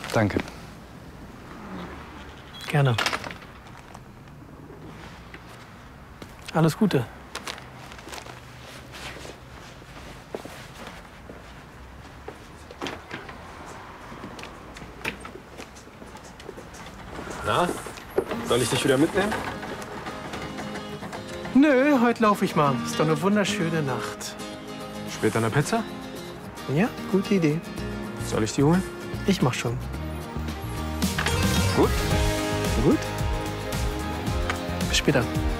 Danke. Gerne. Alles Gute. Na, soll ich dich wieder mitnehmen? Nö, heute laufe ich mal. Ist doch eine wunderschöne Nacht. Später eine Pizza? Ja, gute Idee. Soll ich die holen? Ich mach schon. Gut. Gut. Bis später.